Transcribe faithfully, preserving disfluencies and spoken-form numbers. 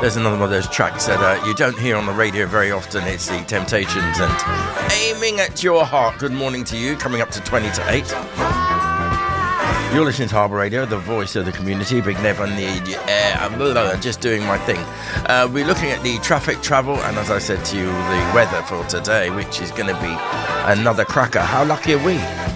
There's another one of those tracks that uh, you don't hear on the radio very often. It's the Temptations and Aiming at Your Heart. Good morning to you, coming up to twenty to eight. You're listening to Harbour Radio, the voice of the community. Big Nev on the air. I'm blah, just doing my thing. Uh, we're looking at the traffic travel, and as I said to you, the weather for today, which is going to be another cracker. How lucky are we?